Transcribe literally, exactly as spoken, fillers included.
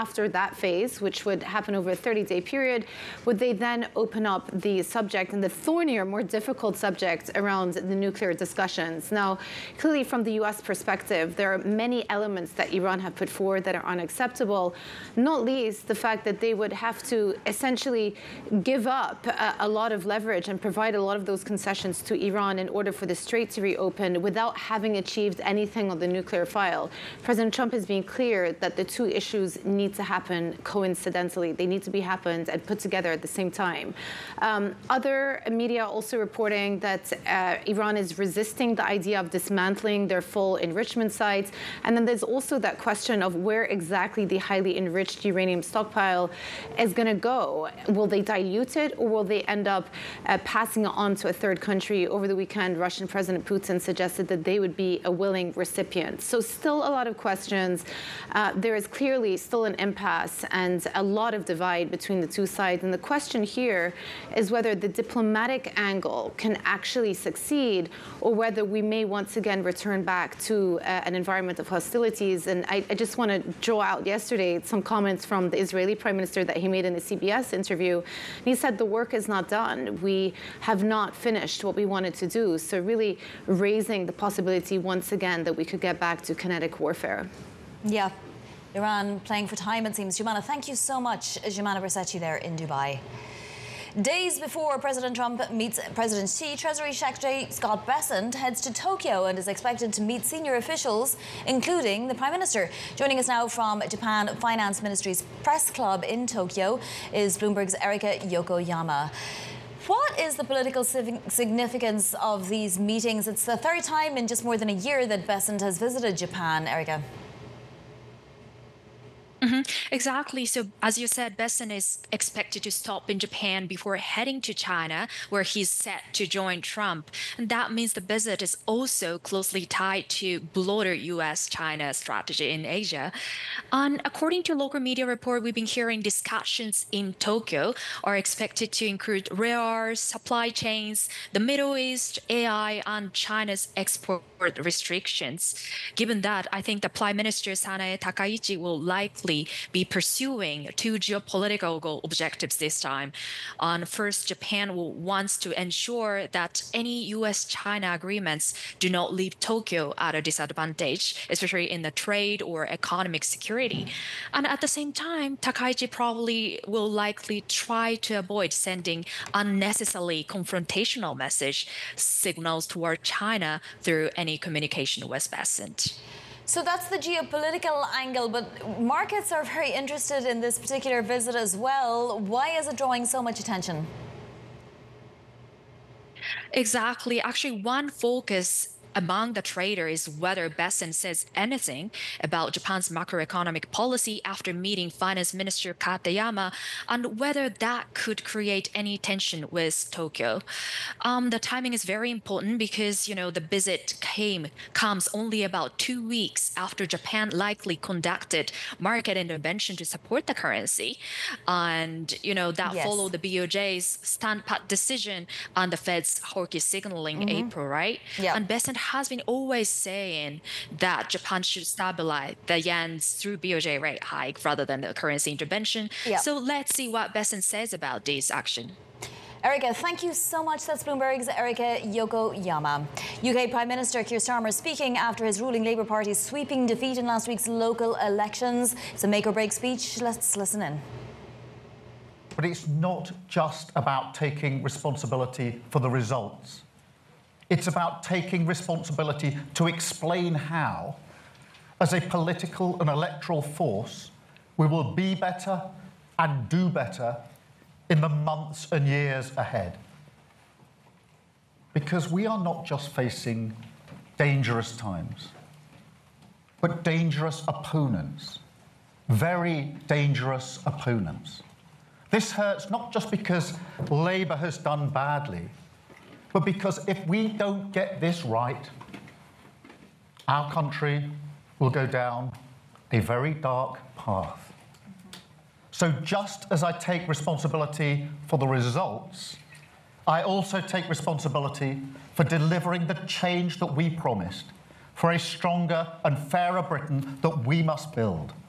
after that phase, which would happen over a thirty-day period, would they then open up the subject and the thornier, more difficult subject around the nuclear discussions? Now, clearly from the U S perspective, there are many elements that Iran have put forward that are unacceptable, not least the fact that they would have to essentially give up a, a lot of leverage and provide a lot of those concessions to Iran in order for the Strait to reopen without having achieved anything on the nuclear file. President Trump has been clear that the two issues need to happen coincidentally. They need to be happened and put together at the same time. Um, other media also reporting that uh, Iran is resisting the idea of dismantling their full enrichment sites. And then there's also that question of where exactly the highly enriched uranium stockpile is going to go. Will they dilute it, or will they end up uh, passing it on to a third country? Over the weekend, Russian President Putin suggested that they would be a willing recipient. So still a lot of questions. Uh, there is clearly still an impasse and a lot of divide between the two sides. And the question here is whether the diplomatic angle can actually succeed, or whether we may once again return back to uh, an environment of hostilities. And I, I just want to draw out yesterday some comments from the Israeli Prime Minister that he made in the C B S interview. And he said the work is not done. We have not finished what we wanted to do. So really raising the possibility once again that we could get back to kinetic warfare. Yeah. Iran playing for time, it seems. Joumanna, thank you so much. Joumanna Bercetche there in Dubai. Days before President Trump meets President Xi, Treasury Secretary Scott Bessent heads to Tokyo and is expected to meet senior officials, including the Prime Minister. Joining us now from Japan Finance Ministry's press club in Tokyo is Bloomberg's Erika Yokoyama. What is the political significance of these meetings? It's the third time in just more than a year that Bessent has visited Japan, Erika. Mm-hmm. Exactly. So, as you said, Bessent is expected to stop in Japan before heading to China, where he's set to join Trump. And that means the visit is also closely tied to broader U S China strategy in Asia. And according to local media report, we've been hearing discussions in Tokyo are expected to include rare earths, supply chains, the Middle East, A I, and China's export restrictions. Given that, I think the Prime Minister Sanae Takaichi will likely be pursuing two geopolitical goal objectives this time. On first, Japan will wants to ensure that any U S China agreements do not leave Tokyo at a disadvantage, especially in the trade or economic security. And at the same time, Takaichi probably will likely try to avoid sending unnecessarily confrontational message signals toward China through any communication with Bessent. So that's the geopolitical angle, but markets are very interested in this particular visit as well. Why is it drawing so much attention? Exactly. Actually, one focus among the traders is whether Bessent says anything about Japan's macroeconomic policy after meeting Finance Minister Katayama, and whether that could create any tension with Tokyo. Um, the timing is very important because, you know, the visit came comes only about two weeks after Japan likely conducted market intervention to support the currency, and you know that yes. followed the B O J's stand-pat decision on the Fed's hawkish signaling mm-hmm. in April, right? Yeah. And Bessent has been always saying that Japan should stabilize the yen's through B O J rate hike rather than the currency intervention. Yeah. So let's see what Bessent says about this action. Erika, thank you so much. That's Bloomberg's Erika Yokoyama. U K Prime Minister Keir Starmer speaking after his ruling Labour Party's sweeping defeat in last week's local elections. It's a make-or-break speech. Let's listen in. But it's not just about taking responsibility for the results. It's about taking responsibility to explain how, as a political and electoral force, we will be better and do better in the months and years ahead. Because we are not just facing dangerous times, but dangerous opponents, very dangerous opponents. This hurts not just because Labour has done badly, but because if we don't get this right, our country will go down a very dark path. So just as I take responsibility for the results, I also take responsibility for delivering the change that we promised, for a stronger and fairer Britain that we must build.